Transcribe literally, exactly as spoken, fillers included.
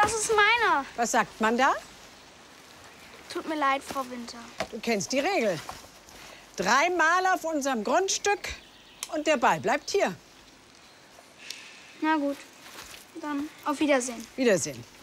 Das ist meiner. Was sagt man da? Tut mir leid, Frau Winter. Du kennst die Regel. Dreimal auf unserem Grundstück und der Ball bleibt hier. Na gut, dann auf Wiedersehen. Wiedersehen.